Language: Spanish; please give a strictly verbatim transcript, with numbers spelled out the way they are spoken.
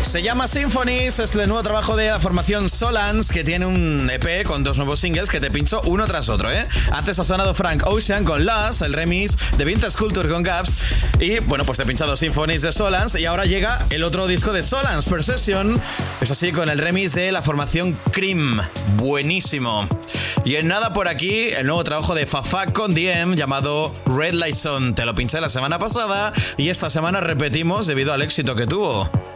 Se llama Symphonies, es el nuevo trabajo de la formación Solans, que tiene un E P con dos nuevos singles que te pincho uno tras otro, ¿eh? Antes ha sonado Frank Ocean con Lost, el remix de Vintage Culture con Gaps, y bueno, pues te he pinchado Symphonies de Solans, y ahora llega el otro disco de Solans, Procession, eso sí, con el remix de la formación Cream. Buenísimo. Y en nada por aquí, el nuevo trabajo de Fafak con D M llamado Red Light Zone. Te lo pinché la semana pasada y esta semana repetimos debido al éxito que tuvo.